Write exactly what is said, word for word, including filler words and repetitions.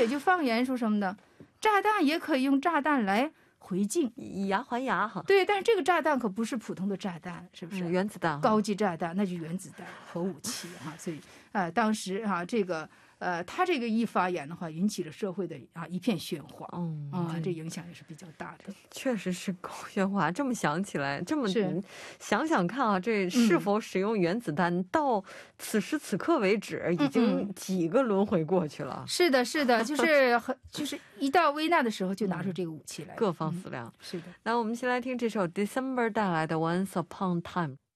也就放言说什么的，炸弹也可以用炸弹来回敬， 以牙还牙哈。 对，但是这个炸弹可不是普通的炸弹，是不是？ 原子弹， 高级炸弹，那就原子弹核武器哈。所以呃，当时哈、啊、这个呃他这个一发言的话，引起了社会的啊一片喧哗，嗯啊，这影响也是比较大的。 确实是高喧哗。这么想起来，这么想想看啊，这是否使用原子弹、嗯、到此时此刻为止，已经几个轮回过去了。嗯嗯是的，是的，就是很就是一到危难的时候就拿出这个武器来，各方思量。嗯、是的。那我们先来听这首 December 带来的 Once Upon a Time。